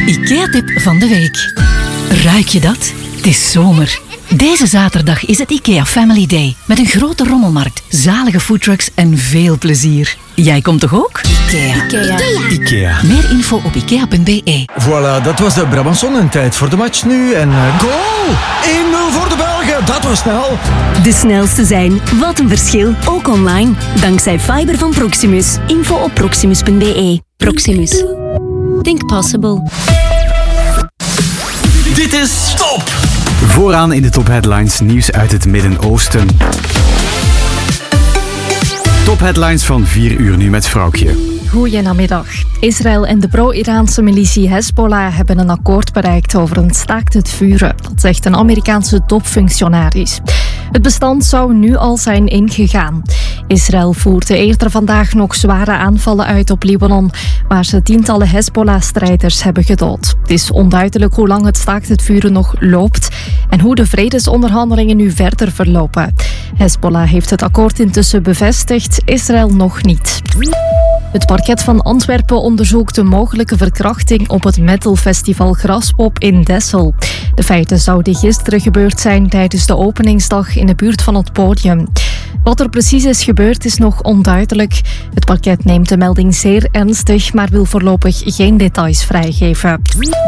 IKEA-tip van de week. Ruik je dat? Het is zomer. Deze zaterdag is het IKEA Family Day. Met een grote rommelmarkt, zalige foodtrucks en veel plezier. Jij komt toch ook? IKEA. Meer info op ikea.be. Voilà, dat was de Brabançon en tijd voor de match nu. En goal! 1-0 voor de Belgen, dat was snel. De snelste zijn. Wat een verschil. Ook online. Dankzij fiber van Proximus. Info op proximus.be. Proximus. Think possible. Dit is Top! Vooraan in de top-headlines nieuws uit het Midden-Oosten. Top-headlines van 4 uur nu met Vrouwtje. Goedenamiddag. Israël en de pro-Iraanse militie Hezbollah hebben een akkoord bereikt over een staakt het vuren. Dat zegt een Amerikaanse topfunctionaris. Het bestand zou nu al zijn ingegaan. Israël voerde eerder vandaag nog zware aanvallen uit op Libanon, waar ze tientallen Hezbollah-strijders hebben gedood. Het is onduidelijk hoe lang het staakt het vuren nog loopt en hoe de vredesonderhandelingen nu verder verlopen. Hezbollah heeft het akkoord intussen bevestigd, Israël nog niet. Het parket van Antwerpen onderzoekt de mogelijke verkrachting op het metalfestival Graspop in Dessel. De feiten zouden gisteren gebeurd zijn tijdens de openingsdag in de buurt van het podium. Wat er precies is gebeurd is nog onduidelijk. Het parket neemt de melding zeer ernstig, maar wil voorlopig geen details vrijgeven.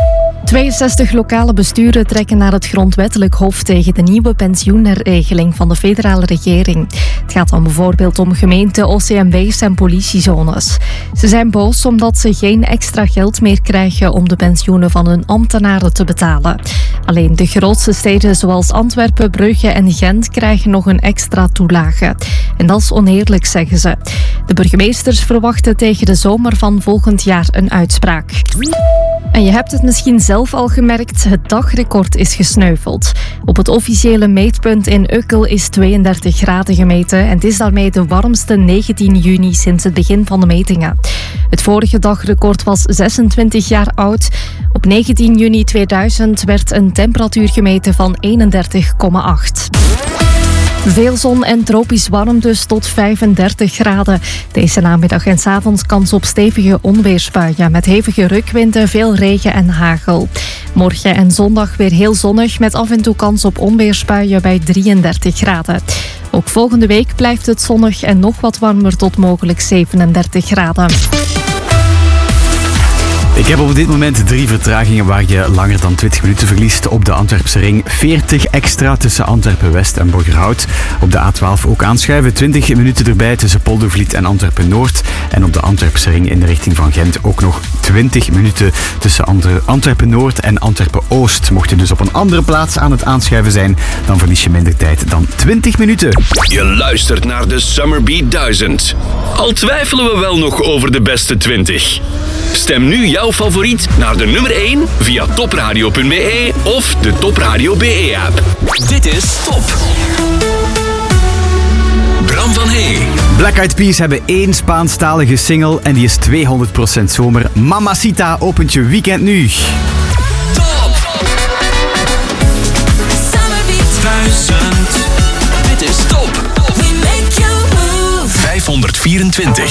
62 lokale besturen trekken naar het grondwettelijk hof tegen de nieuwe pensioenherregeling van de federale regering. Het gaat dan bijvoorbeeld om gemeenten, OCMW's en politiezones. Ze zijn boos omdat ze geen extra geld meer krijgen om de pensioenen van hun ambtenaren te betalen. Alleen de grootste steden zoals Antwerpen, Brugge en Gent krijgen nog een extra toelage. En dat is oneerlijk, zeggen ze. De burgemeesters verwachten tegen de zomer van volgend jaar een uitspraak. En je hebt het misschien zelf al gemerkt, het dagrecord is gesneuveld. Op het officiële meetpunt in Ukkel is 32 graden gemeten en het is daarmee de warmste 19 juni sinds het begin van de metingen. Het vorige dagrecord was 26 jaar oud. Op 19 juni 2000 werd een temperatuur gemeten van 31,8. Veel zon en tropisch warm dus tot 35 graden. Deze namiddag en 's avonds kans op stevige onweersbuien met hevige rukwinden, veel regen en hagel. Morgen en zondag weer heel zonnig met af en toe kans op onweersbuien bij 33 graden. Ook volgende week blijft het zonnig en nog wat warmer tot mogelijk 37 graden. Ik heb op dit moment 3 vertragingen waar je langer dan 20 minuten verliest. Op de Antwerpse ring 40 extra tussen Antwerpen-West en Borgerhout. Op de A12 ook aanschuiven, 20 minuten erbij tussen Poldervliet en Antwerpen-Noord. En op de Antwerpse ring in de richting van Gent ook nog 20 minuten tussen Antwerpen-Noord en Antwerpen-Oost. Mocht je dus op een andere plaats aan het aanschuiven zijn, dan verlies je minder tijd dan 20 minuten. Je luistert naar de Summer Beat 1000. Al twijfelen we wel nog over de beste 20. Stem nu jouw favoriet naar de nummer 1 via topradio.be of de Topradio BE-app. Dit is Top. Bram van Hey. Black Eyed Peas hebben 1 Spaanstalige single en die is 200% zomer. Mamacita opent je weekend nu. Top. Summer Beat 1000. Dit is Top. We make you move. 524.